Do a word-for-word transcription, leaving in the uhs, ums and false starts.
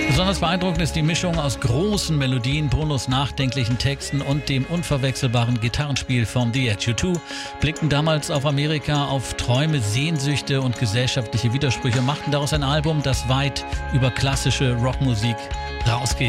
Besonders beeindruckend ist die Mischung aus großen Melodien, Bonos nachdenklichen Texten und dem unverwechselbaren Gitarrenspiel von The Edge. U zwei blickten damals auf Amerika, auf Träume, Sehnsüchte und gesellschaftliche Widersprüche, machten daraus ein Album, das weit über klassische Rockmusik rausgeht.